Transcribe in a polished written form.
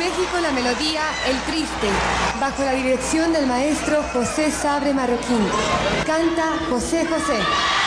México la melodía El Triste, bajo la dirección del maestro José Sabre Marroquín. Canta José José.